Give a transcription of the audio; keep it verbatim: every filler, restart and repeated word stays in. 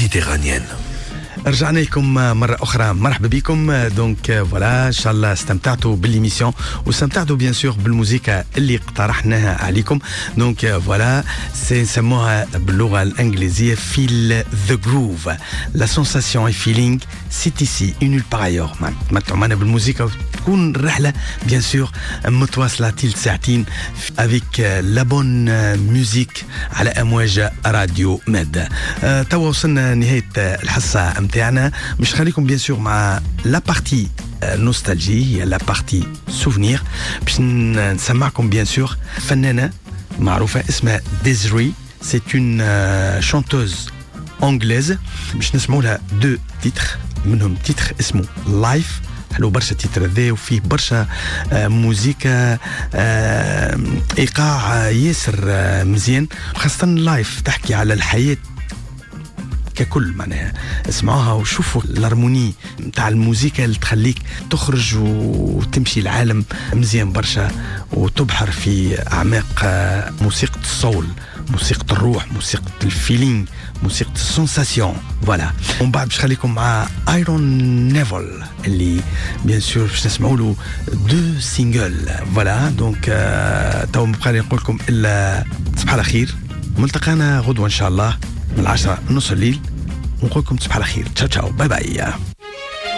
méditerranéenne. رجعنا لكم مرة أخرى مرحبا بكم. دونك فوالا إن شاء الله استمتعتوا بالإميسيون واستمتعتوا بيان سور بالموسيقى اللي اقترحناها عليكم. دونك فوالا سموها باللغة الإنجليزية feel the groove, la sensation et feeling c'est ici et nulle part ailleurs. تمتعوا معنا بالموسيقى تكون رحلة بيان سور متواصلة تلت ساعتين avec la bonne musique على أمواج راديو ماد. توا وصلنا نهاية الحصة متاعنا. مش خليكم بيان سور مع لا بارتي نوستالجي هي لا بارتي سوفنير باش نسمعكم بيان سور فنانة معروفة اسمها ديزري. سي اون شانتوز انجليز. باش نسمعوا لها دو تيتر منهم تيتر اسمه لايف. حلو برشا تيتر ذا وفيه برشا موسيقى ايقاع ياسر مزيان خاصة لايف تحكي على الحياة ككل. معناها اسمعوها وشوفوا الهارموني نتاع الموسيقى اللي تخليك تخرج وتمشي العالم مزيان برشا وتبحر في اعماق موسيقى الصول، موسيقى الروح، موسيقى الفيلينغ، موسيقى السنساسيون. فوالا ومن بعد باش خليكم مع ايرون نيفل اللي بيان سور باش نسمعوا له دو سينجل. فوالا دونك تو مبقى لي نقول لكم الا صباح الخير. ملتقانا غدوه ان شاء الله من العشرة نص الليل ونقول لكم تصبح على خير. تشاو تشاو باي باي.